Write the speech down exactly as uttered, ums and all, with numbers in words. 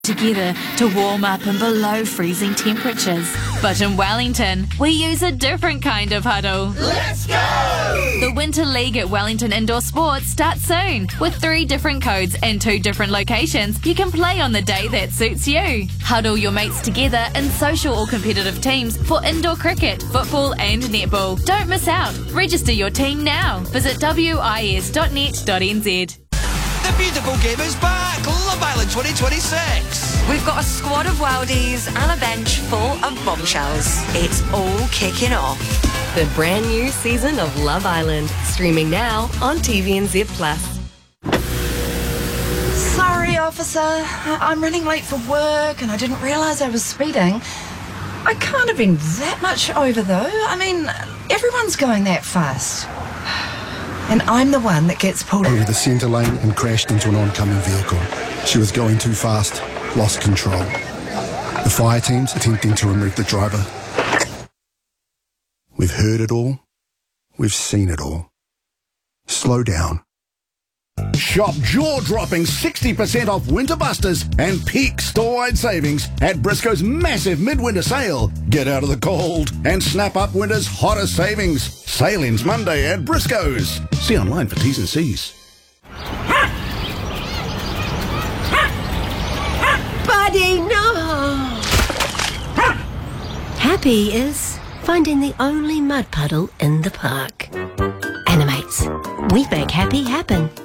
together to warm up in below freezing temperatures. But in Wellington, we use a different kind of huddle. Let's go! The Winter League at Wellington Indoor Sports starts soon. With three different codes and two different locations, you can play on the day that suits you. Huddle your mates together in social or competitive teams for indoor cricket, football and netball. Don't miss out. Register your team now. Visit w i s dot net dot n z. The beautiful game is back! Love Island twenty twenty-six! We've got a squad of worldies and a bench full of bombshells. It's all kicking off. The brand new season of Love Island, streaming now on T V N Z Plus. Sorry, officer. I'm running late for work and I didn't realise I was speeding. I can't have been that much over though. I mean, everyone's going that fast. And I'm the one that gets pulled over the centre lane and crashed into an oncoming vehicle. She was going too fast, lost control. The fire team's attempting to remove the driver. We've heard it all. We've seen it all. Slow down. Shop jaw-dropping sixty percent off Winter Busters and peak store-wide savings at Briscoe's massive midwinter sale. Get out of the cold and snap up winter's hottest savings. Sale ends Monday at Briscoe's. See online for T's and C's. Buddy, no! Happy is finding the only mud puddle in the park. Animates. We make happy happen.